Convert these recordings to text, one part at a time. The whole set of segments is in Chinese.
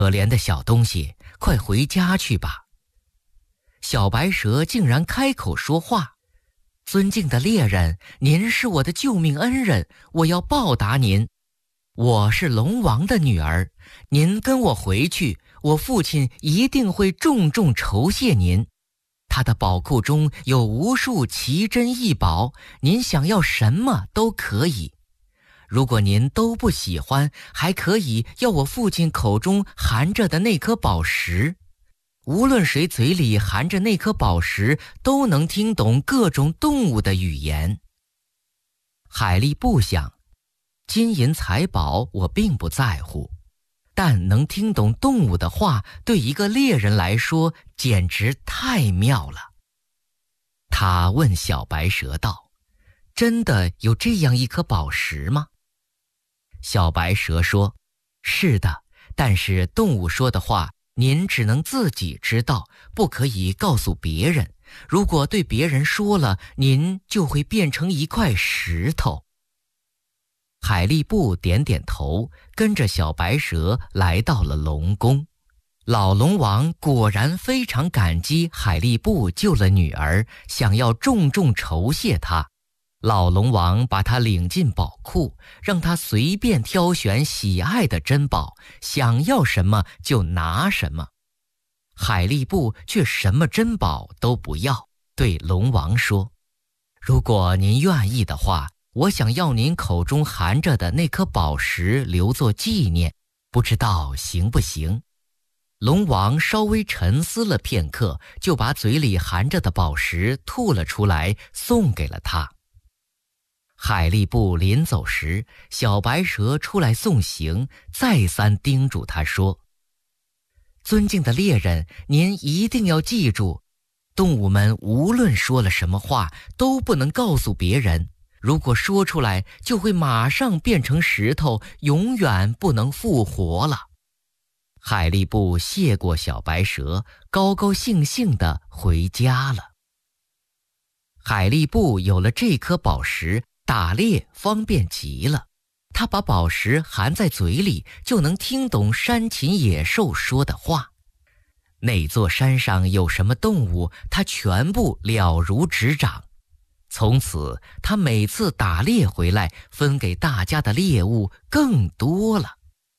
可怜的小东西，快回家去吧。小白蛇竟然开口说话：尊敬的猎人，您是我的救命恩人，我要报答您。我是龙王的女儿，您跟我回去，我父亲一定会重重酬谢您。他的宝库中有无数奇珍异宝，您想要什么都可以。如果您都不喜欢，还可以要我父亲口中含着的那颗宝石。无论谁嘴里含着那颗宝石，都能听懂各种动物的语言。海莉布想，金银财宝我并不在乎，但能听懂动物的话，对一个猎人来说简直太妙了。他问小白蛇道：真的有这样一颗宝石吗？小白蛇说：是的，但是动物说的话您只能自己知道，不可以告诉别人。如果对别人说了，您就会变成一块石头。海莉布点点头，跟着小白蛇来到了龙宫。老龙王果然非常感激海莉布救了女儿，想要重重酬谢她。老龙王把他领进宝库，让他随便挑选喜爱的珍宝，想要什么就拿什么。海莉布却什么珍宝都不要，对龙王说：如果您愿意的话，我想要您口中含着的那颗宝石留作纪念，不知道行不行？龙王稍微沉思了片刻，就把嘴里含着的宝石吐了出来，送给了他。海莉布临走时，小白蛇出来送行，再三叮嘱他说：尊敬的猎人，您一定要记住，动物们无论说了什么话，都不能告诉别人。如果说出来，就会马上变成石头，永远不能复活了。海莉布谢过小白蛇，高高兴兴地回家了。海莉布有了这颗宝石，打猎方便极了。他把宝石含在嘴里，就能听懂山禽野兽说的话。哪座山上有什么动物，他全部了如指掌。从此，他每次打猎回来，分给大家的猎物更多了。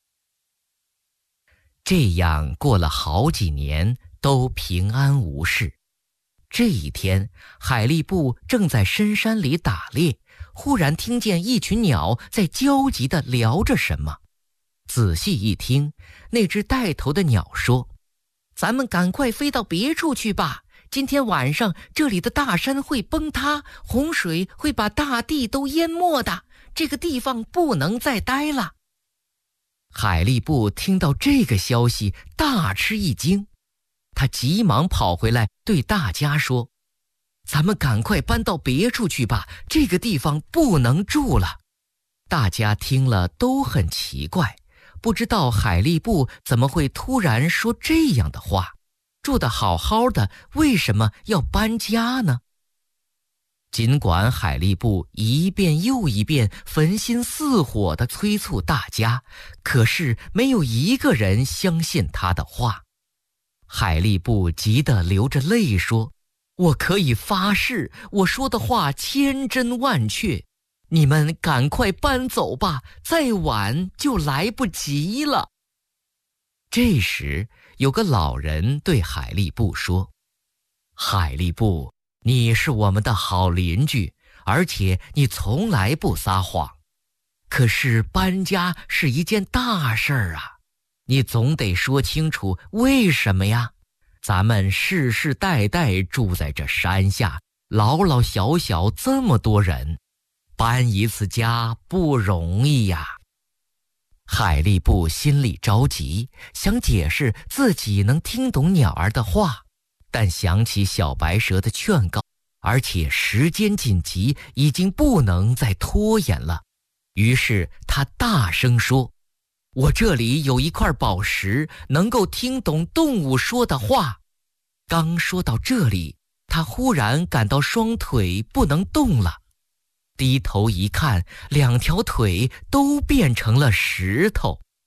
这样过了好几年，都平安无事。这一天，海莉布正在深山里打猎，忽然听见一群鸟在焦急地聊着什么。仔细一听，那只带头的鸟说：咱们赶快飞到别处去吧，今天晚上这里的大山会崩塌，洪水会把大地都淹没的，这个地方不能再待了。海莉布听到这个消息，大吃一惊。他急忙跑回来对大家说：咱们赶快搬到别处去吧，这个地方不能住了。大家听了都很奇怪，不知道海莉布怎么会突然说这样的话，住得好好的，为什么要搬家呢？尽管海莉布一遍又一遍焚心似火地催促大家，可是没有一个人相信他的话。海莉布急得流着泪说：我可以发誓，我说的话千真万确，你们赶快搬走吧，再晚就来不及了。这时，有个老人对海莉布说：海莉布，你是我们的好邻居，而且你从来不撒谎。可是搬家是一件大事儿啊，你总得说清楚为什么呀？咱们世世代代住在这山下，老老小小这么多人，搬一次家不容易呀。海莉布心里着急，想解释自己能听懂鸟儿的话，但想起小白蛇的劝告，而且时间紧急，已经不能再拖延了。于是他大声说：我这里有一块宝石，能够听懂动物说的话。刚说到这里，他忽然感到双腿不能动了，低头一看，两条腿都变成了石头。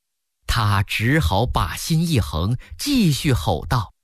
他只好把心一横，继续吼道：